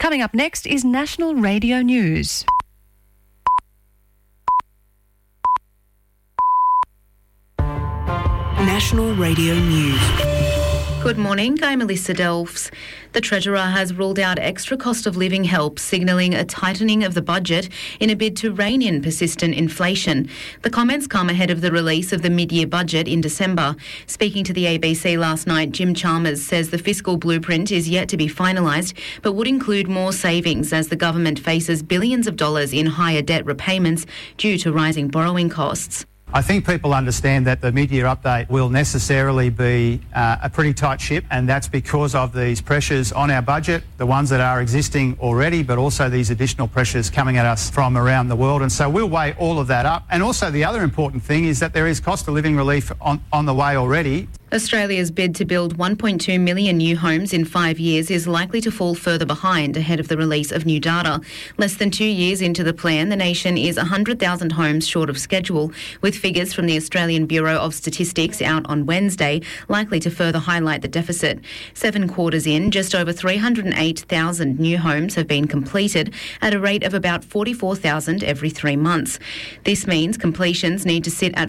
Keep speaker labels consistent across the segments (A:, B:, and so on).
A: Coming up next is National Radio News.
B: National Radio News.
C: Good morning, I'm Melissa Delves. The Treasurer has ruled out extra cost of living help, signalling a tightening of the budget in a bid to rein in persistent inflation. The comments come ahead of the release of the mid-year budget in December. Speaking to the ABC last night, Jim Chalmers says the fiscal blueprint is yet to be finalised, but would include more savings as the government faces billions of dollars in higher debt repayments due to rising borrowing costs.
D: I think people understand that the mid-year update will necessarily be a pretty tight ship, and that's because of these pressures on our budget, the ones that are existing already, but also these additional pressures coming at us from around the world. And so we'll weigh all of that up. And also the other important thing is that there is cost of living relief on the way already.
C: Australia's bid to build 1.2 million new homes in 5 years is likely to fall further behind ahead of the release of new data. Less than 2 years into the plan, the nation is 100,000 homes short of schedule, with figures from the Australian Bureau of Statistics out on Wednesday likely to further highlight the deficit. 7 quarters in, just over 308,000 new homes have been completed at a rate of about 44,000 every 3 months. This means completions need to sit at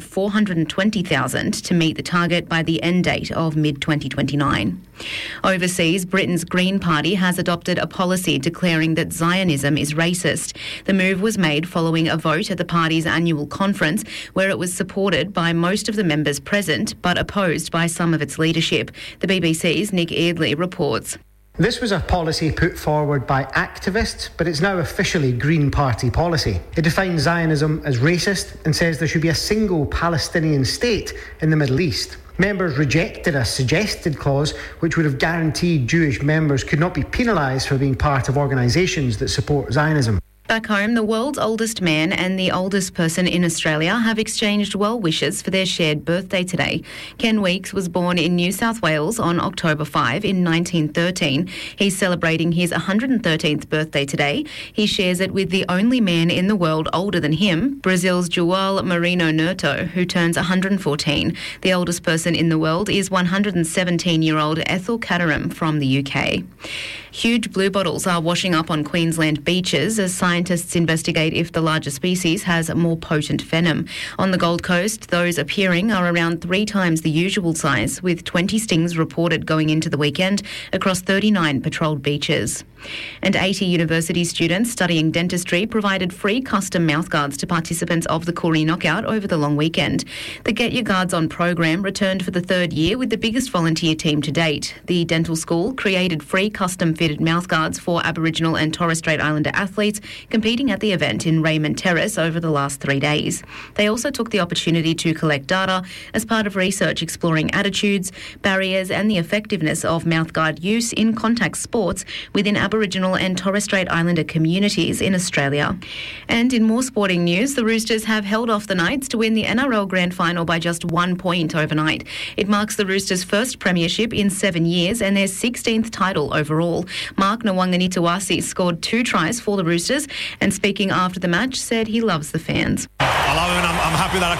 C: 420,000 to meet the target by the end date of mid-2029. Overseas, Britain's Green Party has adopted a policy declaring that Zionism is racist. The move was made following a vote at the party's annual conference where it was supported by most of the members present but opposed by some of its leadership. The BBC's Nick Eardley reports.
E: This was a policy put forward by activists, but it's now officially Green Party policy. It defines Zionism as racist and says there should be a single Palestinian state in the Middle East. Members rejected a suggested clause which would have guaranteed Jewish members could not be penalised for being part of organisations that support Zionism.
C: Back home, the world's oldest man and the oldest person in Australia have exchanged well wishes for their shared birthday today. Ken Weeks was born in New South Wales on October 5 in 1913. He's celebrating his 113th birthday today. He shares it with the only man in the world older than him, Brazil's João Marino Neto, who turns 114. The oldest person in the world is 117-year-old Ethel Caterham from the UK. Huge bluebottles are washing up on Queensland beaches as scientists investigate if the larger species has more potent venom. On the Gold Coast, those appearing are around 3 times the usual size, with 20 stings reported going into the weekend across 39 patrolled beaches. And 80 university students studying dentistry provided free custom mouthguards to participants of the Koori Knockout over the long weekend. The Get Your Guards On program returned for the 3rd year with the biggest volunteer team to date. The dental school created free custom-fitted mouthguards for Aboriginal and Torres Strait Islander athletes competing at the event in Raymond Terrace over the last 3 days. They also took the opportunity to collect data as part of research exploring attitudes, barriers and the effectiveness of mouthguard use in contact sports within Aboriginal and Torres Strait Islander communities in Australia. And in more sporting news, the Roosters have held off the Knights to win the NRL Grand Final by just 1 point overnight. It marks the Roosters' first premiership in 7 years and their 16th title overall. Mark Nwanganitawasi scored 2 tries for the Roosters and speaking after the match said he loves the fans.
F: I love it and I'm happy that I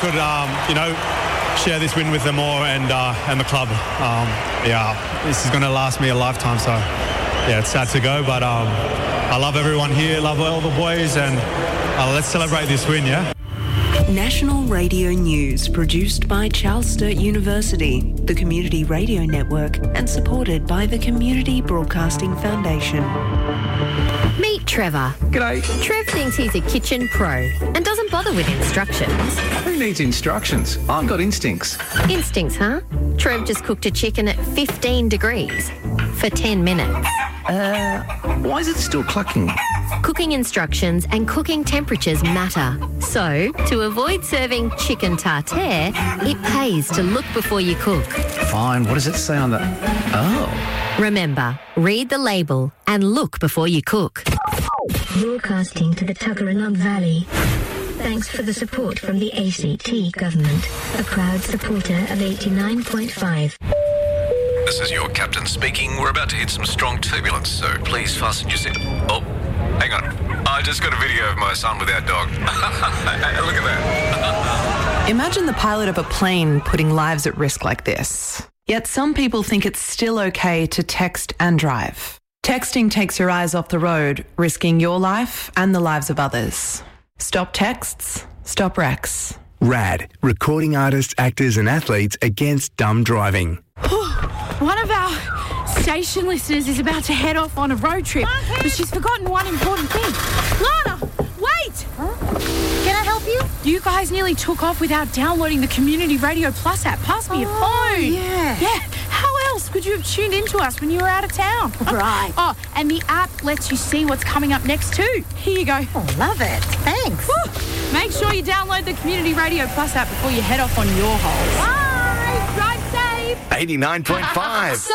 F: could, share this win with them all and the club. This is going to last me a lifetime, so yeah, it's sad to go, but I love everyone here, love all the boys, and let's celebrate this win, yeah?
B: National Radio News, produced by Charles Sturt University, the Community Radio Network, and supported by the Community Broadcasting Foundation.
G: Meet Trevor.
H: G'day.
G: Trev thinks he's a kitchen pro and doesn't bother with instructions.
H: Who needs instructions? I've got instincts.
G: Instincts, huh? Trev just cooked a chicken at 15 degrees for 10 minutes.
H: Why is it still clucking?
G: Cooking instructions and cooking temperatures matter. So, to avoid serving chicken tartare, it pays to look before you cook.
H: Fine, what does it say on the... Oh.
G: Remember, read the label and look before you cook.
I: Broadcasting to the Tuggeranong Valley. Thanks for the support from the ACT government, a proud supporter of 89.5.
J: This is your captain speaking. We're about to hit some strong turbulence, so please fasten your seat. Oh, hang on. I just got a video of my son with our dog. Look at that.
K: Imagine the pilot of a plane putting lives at risk like this. Yet some people think it's still okay to text and drive. Texting takes your eyes off the road, risking your life and the lives of others. Stop texts, stop wrecks.
L: RAD, recording artists, actors and athletes against dumb driving.
M: One of our station listeners is about to head off on a road trip, but she's forgotten one important thing. Lana, wait!
N: Huh? Can I help you?
M: You guys nearly took off without downloading the Community Radio Plus app. Pass me your phone.
N: Yeah.
M: Yeah. How else could you have tuned into us when you were out of town?
N: Right.
M: Oh, and the app lets you see what's coming up next too. Here you go.
N: Oh, love it. Thanks.
M: Woo. Make sure you download the Community Radio Plus app before you head off on your holes.
N: Bye.
M: Drive safe.
L: 89.5.